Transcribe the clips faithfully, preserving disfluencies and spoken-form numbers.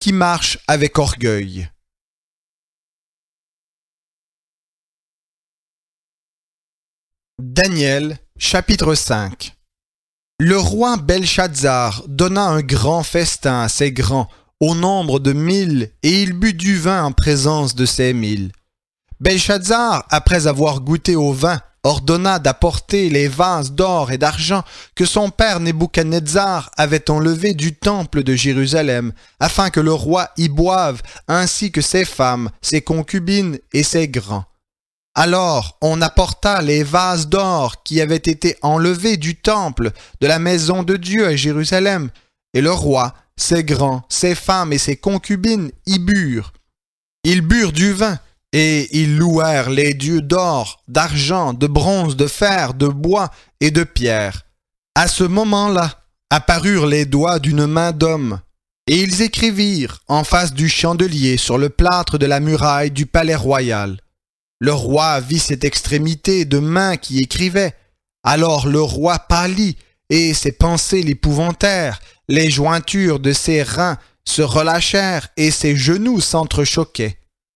qui marche avec orgueil. Daniel, chapitre cinq. Le roi Belshazzar donna un grand festin à ses grands, au nombre de mille, et il but du vin en présence de ces mille. Belshazzar, après avoir goûté au vin, ordonna d'apporter les vases d'or et d'argent que son père Nebuchadnezzar avait enlevés du temple de Jérusalem, afin que le roi y boive, ainsi que ses femmes, ses concubines et ses grands. Alors on apporta les vases d'or qui avaient été enlevés du temple de la maison de Dieu à Jérusalem, et le roi, ses grands, ses femmes et ses concubines y burent. Ils burent du vin, et ils louèrent les dieux d'or, d'argent, de bronze, de fer, de bois et de pierre. À ce moment-là, apparurent les doigts d'une main d'homme, et ils écrivirent en face du chandelier sur le plâtre de la muraille du palais royal. Le roi vit cette extrémité de main qui écrivait. Alors le roi pâlit, et ses pensées l'épouvantèrent. Les jointures de ses reins se relâchèrent, et ses genoux s'entrechoquaient.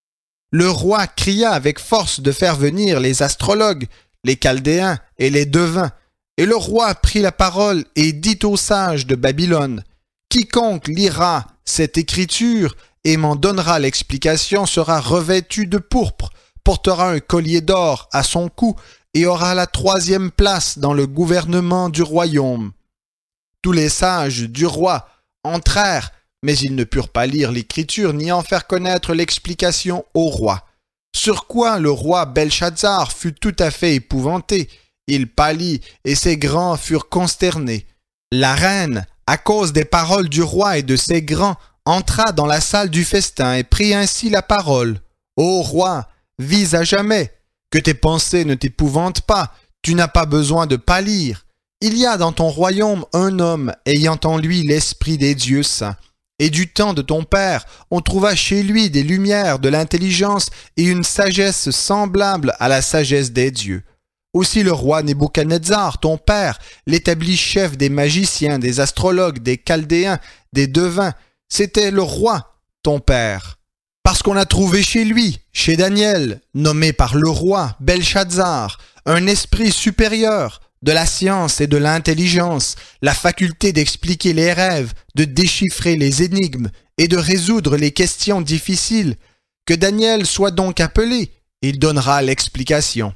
Le roi cria avec force de faire venir les astrologues, les chaldéens et les devins. Et le roi prit la parole et dit aux sages de Babylone, « Quiconque lira cette écriture et m'en donnera l'explication sera revêtu de pourpre, portera un collier d'or à son cou et aura la troisième place dans le gouvernement du royaume. » Tous les sages du roi entrèrent, mais ils ne purent pas lire l'écriture ni en faire connaître l'explication au roi. Sur quoi le roi Belshazzar fut tout à fait épouvanté. Il pâlit et ses grands furent consternés. La reine, à cause des paroles du roi et de ses grands, entra dans la salle du festin et prit ainsi la parole. « Ô roi, vis à jamais, que tes pensées ne t'épouvantent pas, tu n'as pas besoin de pâlir. Il y a dans ton royaume un homme ayant en lui l'esprit des dieux saints. Et du temps de ton père, on trouva chez lui des lumières, de l'intelligence et une sagesse semblable à la sagesse des dieux. Aussi le roi Nebuchadnezzar, ton père, l'établit chef des magiciens, des astrologues, des chaldéens, des devins. C'était le roi, ton père. Parce qu'on a trouvé chez lui, chez Daniel, nommé par le roi Belshazzar, un esprit supérieur, de la science et de l'intelligence, la faculté d'expliquer les rêves, de déchiffrer les énigmes et de résoudre les questions difficiles. Que Daniel soit donc appelé, il donnera l'explication. »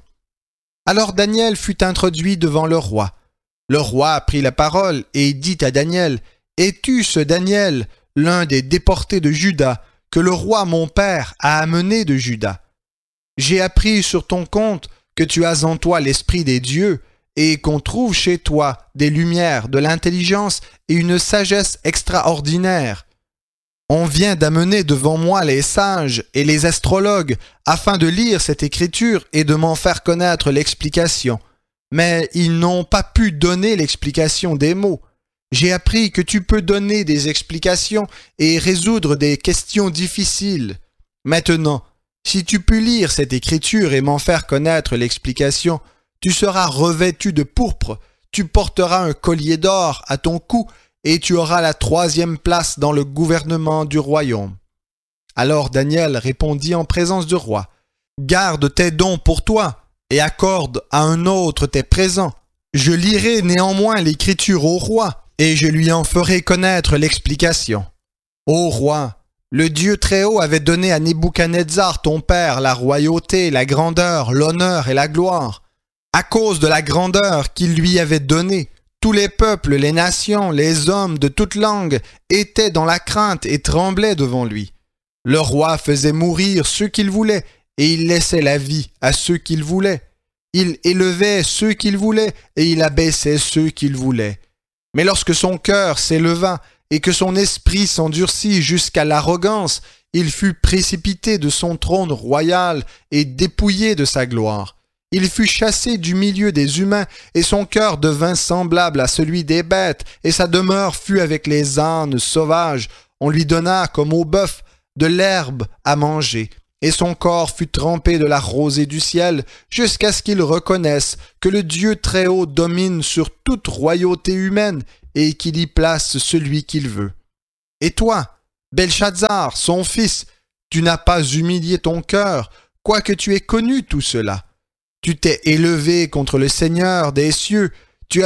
Alors Daniel fut introduit devant le roi. Le roi prit la parole et dit à Daniel, « Es-tu ce Daniel, l'un des déportés de Juda, que le roi mon père a amené de Juda? J'ai appris sur ton compte que tu as en toi l'esprit des dieux, et qu'on trouve chez toi des lumières, de l'intelligence et une sagesse extraordinaire. On vient d'amener devant moi les sages et les astrologues afin de lire cette écriture et de m'en faire connaître l'explication. Mais ils n'ont pas pu donner l'explication des mots. J'ai appris que tu peux donner des explications et résoudre des questions difficiles. Maintenant, si tu peux lire cette écriture et m'en faire connaître l'explication, tu seras revêtu de pourpre, tu porteras un collier d'or à ton cou et tu auras la troisième place dans le gouvernement du royaume. » Alors Daniel répondit en présence du roi, « Garde tes dons pour toi et accorde à un autre tes présents. Je lirai néanmoins l'écriture au roi et je lui en ferai connaître l'explication. Ô roi, le Dieu Très-Haut avait donné à Nebuchadnezzar ton père la royauté, la grandeur, l'honneur et la gloire. À cause de la grandeur qu'il lui avait donnée, tous les peuples, les nations, les hommes de toute langue étaient dans la crainte et tremblaient devant lui. Le roi faisait mourir ceux qu'il voulait et il laissait la vie à ceux qu'il voulait. Il élevait ceux qu'il voulait et il abaissait ceux qu'il voulait. Mais lorsque son cœur s'éleva et que son esprit s'endurcit jusqu'à l'arrogance, il fut précipité de son trône royal et dépouillé de sa gloire. Il fut chassé du milieu des humains, et son cœur devint semblable à celui des bêtes, et sa demeure fut avec les ânes sauvages. On lui donna, comme au bœuf, de l'herbe à manger, et son corps fut trempé de la rosée du ciel, jusqu'à ce qu'il reconnaisse que le Dieu Très-Haut domine sur toute royauté humaine, et qu'il y place celui qu'il veut. Et toi, Belshazzar, son fils, tu n'as pas humilié ton cœur, quoique tu aies connu tout cela. Tu t'es élevé contre le Seigneur des cieux,